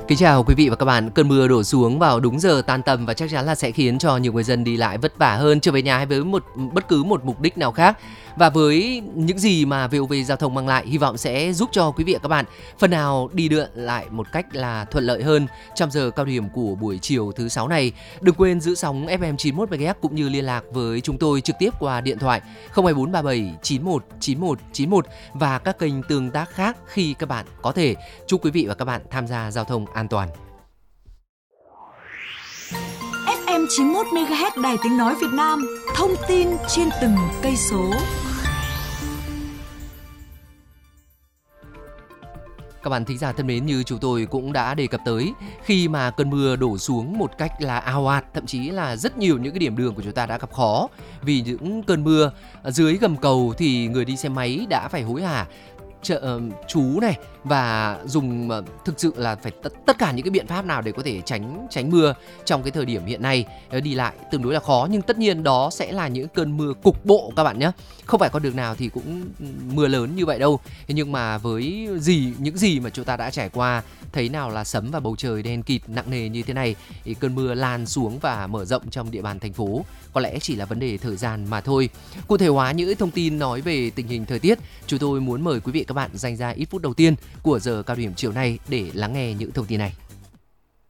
Kính chào quý vị và các bạn. Cơn mưa đổ xuống vào đúng giờ tan tầm và chắc chắn là sẽ khiến cho nhiều người dân đi lại vất vả hơn, trở về nhà hay với bất cứ một mục đích nào khác. Và với những gì mà VOV Giao thông mang lại, hy vọng sẽ giúp cho quý vị và các bạn phần nào đi lượn lại một cách là thuận lợi hơn trong giờ cao điểm của buổi chiều thứ 6 này. Đừng quên giữ sóng FM 91 MHz cũng như liên lạc với chúng tôi trực tiếp qua điện thoại 02437 91 91 91 và các kênh tương tác khác khi các bạn có thể. Chúc quý vị và các bạn tham gia giao thông an toàn. FM 91 MHz Đài Tiếng nói Việt Nam, thông tin trên từng cây số. Các bạn thính giả thân mến, như chúng tôi cũng đã đề cập tới, khi mà cơn mưa đổ xuống một cách là ào ạt, thậm chí là rất nhiều những cái điểm đường của chúng ta đã gặp khó vì những cơn mưa. Dưới gầm cầu thì người đi xe máy đã phải hối hả trú này và dùng thực sự là phải tất cả những cái biện pháp nào để có thể tránh mưa trong cái thời điểm hiện nay. Đi lại tương đối là khó, nhưng tất nhiên đó sẽ là những cơn mưa cục bộ các bạn nhé. Không phải con đường nào thì cũng mưa lớn như vậy đâu. Nhưng mà với những gì mà chúng ta đã trải qua, thấy nào là sấm và bầu trời đen kịt nặng nề như thế này, thì cơn mưa lan xuống và mở rộng trong địa bàn thành phố có lẽ chỉ là vấn đề thời gian mà thôi. Cụ thể hóa những thông tin nói về tình hình thời tiết, chúng tôi muốn mời quý vị các bạn dành ra ít phút đầu tiên của giờ cao điểm chiều nay để lắng nghe những thông tin này.